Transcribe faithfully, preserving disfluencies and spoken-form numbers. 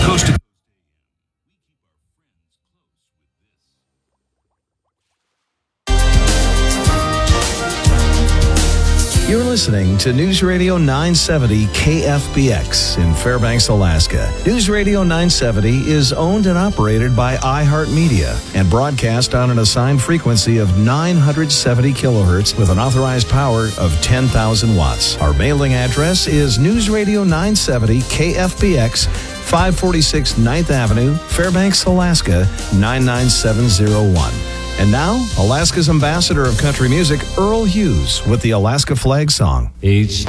Coast to You're listening to News Radio nine seventy K F B X in Fairbanks, Alaska. News Radio nine seventy is owned and operated by iHeartMedia and broadcast on an assigned frequency of nine hundred seventy kilohertz with an authorized power of ten thousand watts. Our mailing address is News Radio nine seventy K F B X, five forty-six ninth Avenue, Fairbanks, Alaska, nine nine seven zero one. And now, Alaska's ambassador of country music, Earl Hughes, with the Alaska Flag Song. Each